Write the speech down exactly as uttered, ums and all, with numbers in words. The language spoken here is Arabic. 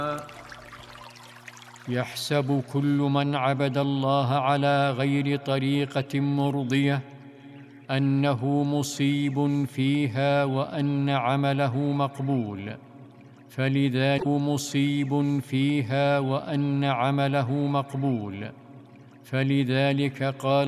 يحسب كل من عبد الله على غير طريقة مرضية أنه مصيب فيها وأن عمله مقبول، فلذلك مصيب فيها وأن عمله مقبول، فلذلك قال